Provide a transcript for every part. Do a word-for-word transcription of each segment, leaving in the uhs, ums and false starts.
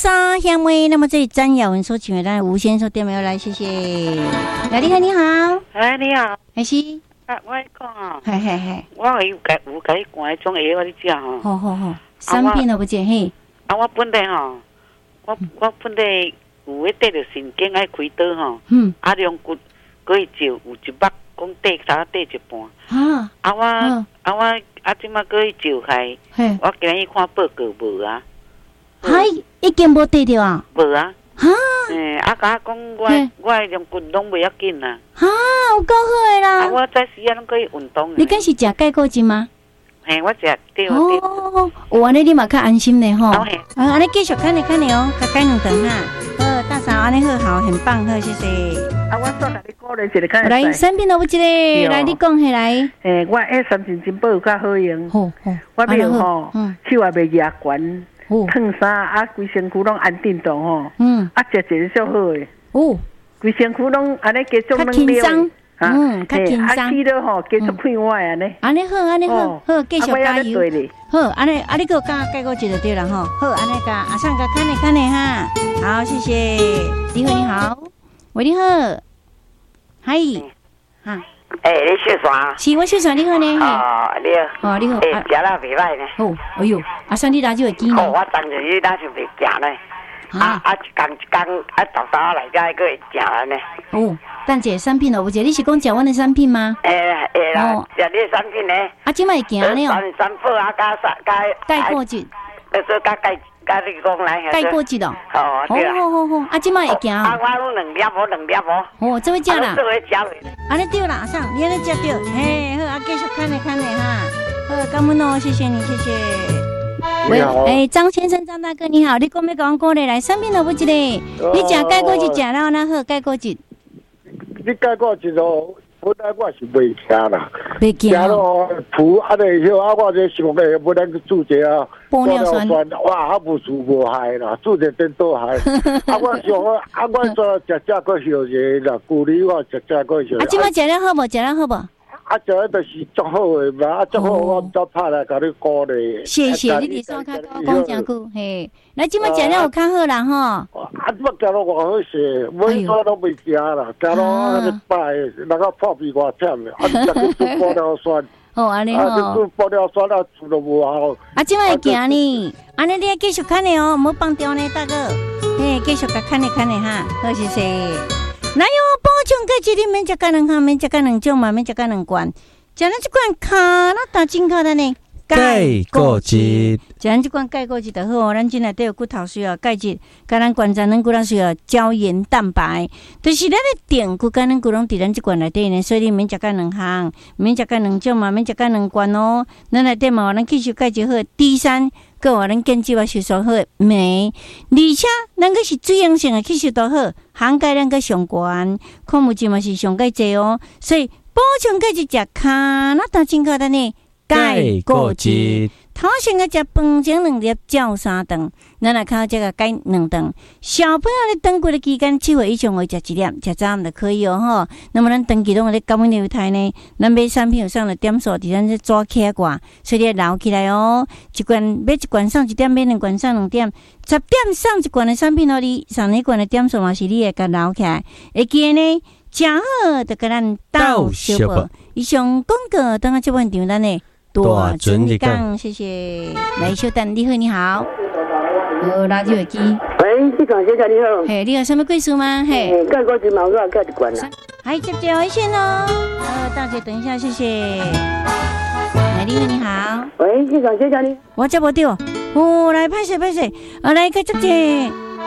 三香味，那么这里詹雅文所请的吴先生电话来，谢谢。来，你好，你好， 哎，你好， 还是？ 啊，我讲啊， 嘿嘿嘿， 我有有甲有甲伊灌迄种药，我你食吼。 好好好，产品都不见嘿。 啊，我本来吼，我我本来有迄得着神经爱开刀吼， 嗯， 啊，两骨可以照有一目，讲得差得一半。 啊， 啊我啊我啊，即马可以照开，我今日看报告无啊？ 还已经无得着啊？ 无啊。 哈， 诶，啊，甲我讲我我诶两骨拢袂要紧啦。 哈，有够好诶啦！ 啊，我在时间拢可以运动。 你敢是食钙固剂吗？ 嘿，我食对对。 哦，有安尼你嘛较安心咧吼。啊，安尼继续看咧看咧哦，甲解两顿哈。好，大嫂安尼好好，很棒，好，谢谢。 啊，我再甲你鼓励一个看。 来，产品都有一个，来你讲起来。 诶，我迄三千金宝较好用。 好好， 我没有吼，手也袂牙关。烫衫啊，规身躯拢安定当吼，嗯，啊，食一个足好诶，哦，规身躯拢安尼加种能量， 嗯，较轻松， 啊，吃了吼，加足快活安尼， 安尼好，安尼好，好，继续加油，好，安尼，啊，你给我加加过一就对了吼，好，安尼加，阿上加看咧看咧哈，好，谢谢，你好，你好，喂，你好，嗨，哈。 诶、欸，你小船？ 是我小船，你好呢？ 哦，你好。 哦，你好。 诶、欸，食了袂歹呢。 哦，哎呦，阿算你哪就会记呢？ 哦，我当日你哪就袂食呢。啊啊，一工一工，啊，豆豆来家个会食呢。 哦，但这产品哦，有一你是讲食阮的产品吗？ 诶诶啦，食你的产品呢？ 啊，即摆会行呢哦。 三三宝啊，加加钙过节。 呃，做加钙。甲你讲来， 钙过节咯。 哦，对啊。 好好好，啊，即摆会行。 啊，我拢两粒无，两粒无。 哦，做伙食啦。 做伙食落。 安尼对啦，阿上，你安尼食对，嘿，好，啊，继续看咧看咧哈，好，感恩哦，谢谢你，谢谢。 你好， 哎，张先生，张大哥，你好，你讲要讲过来来，产品都不一个，你食钙过节食了那好，钙过节。 你钙过节咯？本来我是袂惊啦， 袂惊咯，吐啊咧，许啊，我这想咧，要咱去煮者啊， 玻尿酸， 哇，啊不舒服害啦，煮者真多害。啊，我想啊，我做食食过烧者啦，古里我食食过烧。 啊，今麦食了好无？食了好无？ 啊，食了就是足好诶嘛，啊足好，我再拍来甲你鼓励。 谢谢你伫所较跟我讲真久，嘿，来今麦食了有较好啦吼。 啊，我行路偌好势，每个都袂惊啦，行路啊你摆，那个破皮偌忝咧，啊你食去做玻尿酸。 哦，安尼吼。 啊，做玻尿酸啊，做都无效。 啊，今麦会行呢，安尼你要继续看咧哦，莫放掉呢，大哥。嘿，继续甲看咧看咧哈，好谢谢。哪有补充钙质？你免食钙两项，免食钙两种嘛，免食钙两罐。食咱这罐卡那打进口的呢？ 钙固质， 食咱这罐钙固质就好。咱今内底有骨头需要钙质，甲咱关节软骨头需要胶原蛋白，就是咱的电骨甲咱骨拢伫咱这罐内底呢。所以你免食钙两项，免食钙两种嘛，免食钙两罐哦。咱内底嘛，咱吸收钙质好，第三。个话咱建基话吸收好镁，而且咱个是水溶性的吸收都好，含钙量个上悬，矿物质嘛是上钙济哦，所以补充钙质食卡那当进口的呢， 钙固质。 头先个食饭前两粒，照三顿，咱来靠这个钙两顿。小朋友咧长过的期间，七岁以上会食一粒，食早暗就可以哦吼。那么咱长期拢咧高温流态呢，咱买产品有上的点数，伫咱这抓起来挂，所以你留起来哦。一罐买一罐上一点，买两罐上两点，十点上一罐的产品哦，你上一罐的点数嘛是你会甲留起来。会记呢，食好就甲咱斗小宝。以上广告等下这问题咱呢。多准你讲，谢谢。来，小丹，你好，你好。哦，垃圾耳机。 喂，市长小姐你好。 嘿，你有什么贵数吗？嘿， 钙固质嘛，我钙一罐啦。 还接接一线哦。呃，大姐，等一下，谢谢。来，你好，你好。 喂，市长小姐你。 我接不到。哦，来，拍摄拍摄。啊，来，个接接。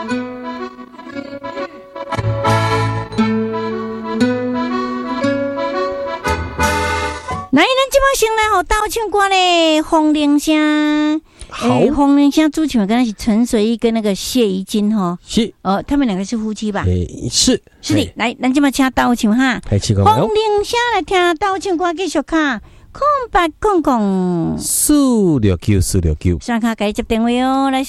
来，咱即摆先来互斗唱歌咧，风铃声。 好， 风铃声主唱跟他是陈水一跟那个谢怡金哈。 是。 哦，他们两个是夫妻吧？ 诶，是。 是的。来，咱即摆请斗唱哈。风铃声来听斗唱歌，继续卡。空白空空。 四六九四六九。 上卡该接电话哦，来。